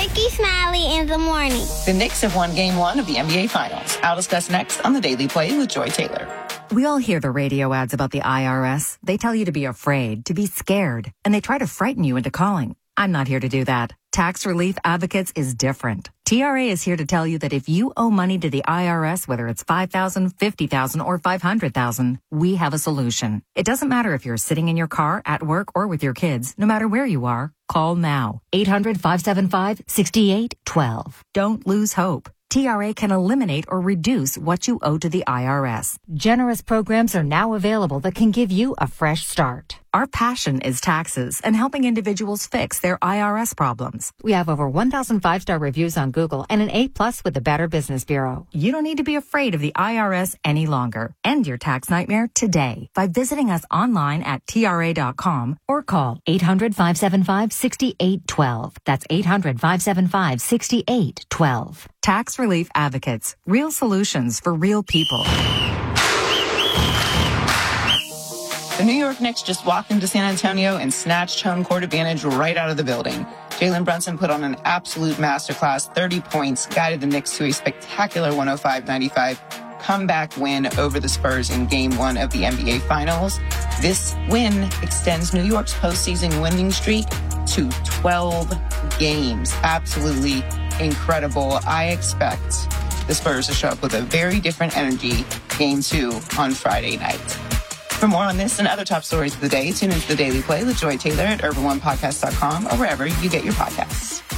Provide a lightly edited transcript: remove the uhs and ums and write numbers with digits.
Ricky Smiley in the morning. The Knicks have won Game 1 of the NBA Finals. I'll discuss next on The Daily Play with Joy Taylor. We all hear the radio ads about the IRS. They tell you to be afraid, to be scared, and they try to frighten you into calling. I'm not here to do that. Tax Relief Advocates is different. TRA is here to tell you that if you owe money to the IRS, whether it's $5,000, $50,000, or $500,000, we have a solution. It doesn't matter if you're sitting in your car, at work, or with your kids. No matter where you are, call now. 800-575-6812. Don't lose hope. TRA can eliminate or reduce what you owe to the IRS. Generous programs are now available that can give you a fresh start. Our passion is taxes and helping individuals fix their IRS problems. We have over 1,000 5-star reviews on Google and an A+ with the Better Business Bureau. You don't need to be afraid of the IRS any longer. End your tax nightmare today by visiting us online at TRA.com or call 800-575-6812. That's 800-575-6812. Tax Relief Advocates. Real solutions for real people. The New York Knicks just walked into San Antonio and snatched home court advantage right out of the building. Jalen Brunson put on an absolute masterclass, 30 points, guided the Knicks to a spectacular 105-95 comeback win over the Spurs in Game 1 of the NBA Finals. This win extends New York's postseason winning streak to 12 games. Absolutely incredible. I expect the Spurs to show up with a very different energy Game 2 on Friday night. For more on this and other top stories of the day, tune into The Daily Play with Joy Taylor at UrbanOnePodcast.com or wherever you get your podcasts.